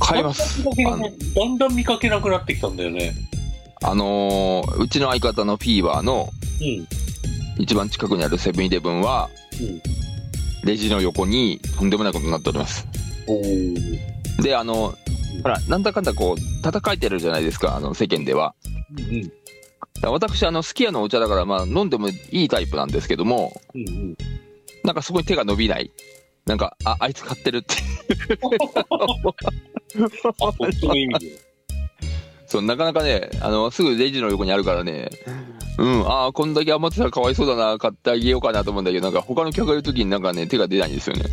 買います。 だんだん見かけなくなってきたんだよね。 うちの相方のフィーバーの一番近くにあるセブンイレブンは、レジの横にとんでもないことになっております。でほらなんだかんだこう戦えてるじゃないですか、世間では。私すき家のお茶だから、まあ飲んでもいいタイプなんですけども、なんかそこに手が伸びない。なんかあいつ買ってるって本当の意味で。 そう、なかなかね、すぐレジの横にあるからね、こんだけ余ってたらかわいそうだな、買ってあげようかなと思うんだけど、なんか他の客がいるときになんかね、手が出ないんですよね。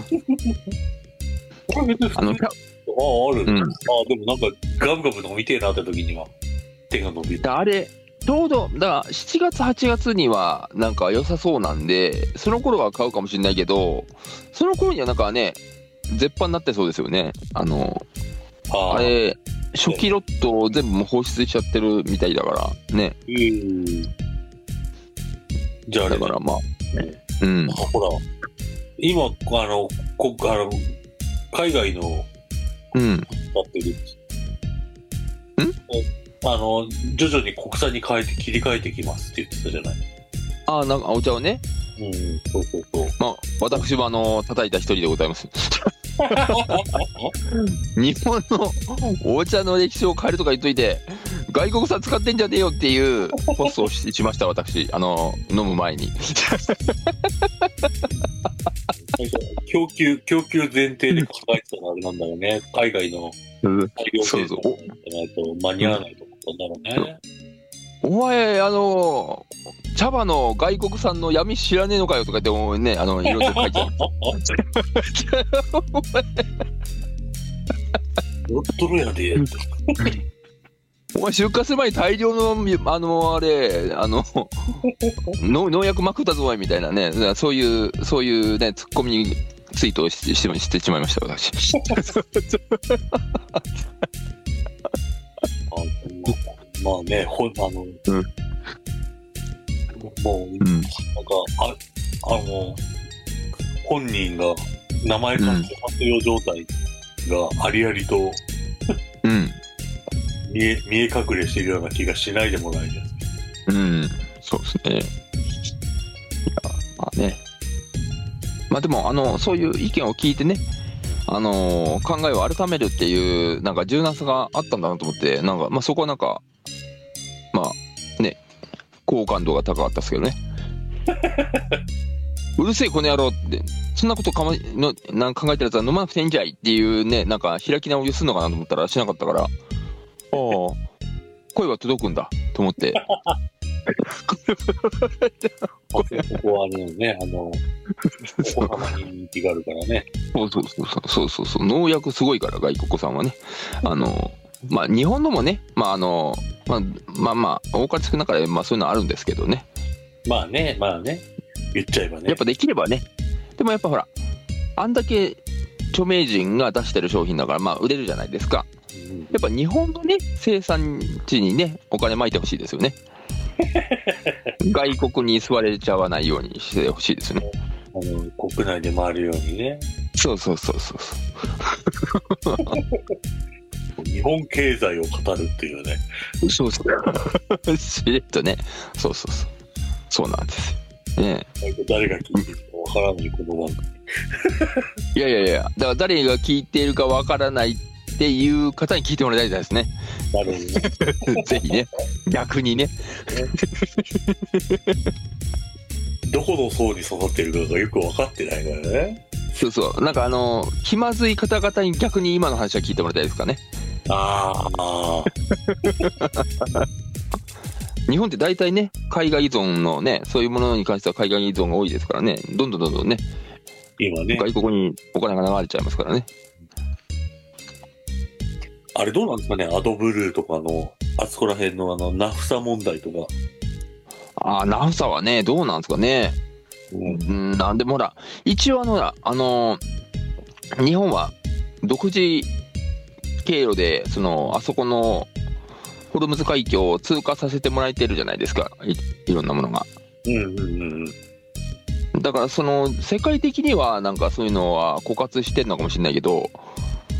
これ別に普通にある、でもなんかガブガブ飲みてえなって時には手が伸びる。 あれ、ちょうど、だから7月、8月にはなんか良さそうなんで、その頃は買うかもしれないけど、その頃にはなんかね、絶版になってそうですよね。あれ、初期ロットを全部もう放出しちゃってるみたいだからね。 じゃああれだからまあ、 ほら、今海外のやってる徐々に国産に切り替えてきますって言ってたじゃない。 なんかお茶をね。 そうそうそう。 まあ私も叩いた一人でございます。日本のお茶の歴史を変えるとか言っといて、外国産使ってんじゃねえよっていうポストをしました、私。飲む前に。 供給前提で考えてたのあれなんだよね。海外の大量生産じゃないと間に合わないと思ったんだろうね。 お前茶葉の外国産の闇知らねえのかよとか言ってね、いろいろ書いてある。 ドロッドロやで。 お前出荷する前に大量の農薬まくったぞおいみたいなね、そういうねツッコミツイートをしてしまいました私。 まあね、もう、なんか本人が名前書き発用状態がありありと、見え隠れしているような気がしないでもないです。 そうですね。いや、まあね。まあでも、そういう意見を聞いてね、考えを改めるっていう、なんか柔軟さがあったんだなと思って、なんか、まあそこはなんか、まあね、好感度が高かったですけどね。うるせえこの野郎って、そんなことなんか考えてるやつは飲まなくていいんじゃいっていうね、なんか開き直りするのかなと思ったらしなかったから、声は届くんだと思って。 ここはね、お子様に人気があるからね。 そう、農薬すごいから、外国産はね。まあ日本のもね、まあ多かれ少なかれまあそういうのあるんですけどね。 まあね、言っちゃえばね。 やっぱできればね。でもやっぱほら、あんだけ著名人が出してる商品だから、まあ売れるじゃないですか。やっぱ日本のね、生産地にね、お金撒いてほしいですよね。外国に吸われちゃわないようにしてほしいですよね。 国内で回るようにね。 そう。 日本経済を語るっていうね。 そうしれっとね。そうなんですよ。ね。 誰が聞いてるかわからないこの番組。 いや、だから誰が聞いているかわからないっていう方に聞いてもらいたいですね。 なるほどね。 ぜひね、逆にね。 どこの層に育ってるかがよく分かってないからね。 そう、なんか気まずい方々に逆に今の話は聞いてもらいたいですかね。日本って大体ね、海外依存のね、そういうものに関しては海外依存が多いですからね、どんどんね、 今ね、 外国にお金が流れちゃいますからね。 あれどうなんですかね、アドブルーとかあそこら辺のナフサ問題とか。 ナフサはね、どうなんですかね。なんでもほら、一応日本は独自経路であそこのホルムズ海峡を通過させてもらえてるじゃないですか、いろんなものが。だから世界的にはなんかそういうのは枯渇してるのかもしれないけど、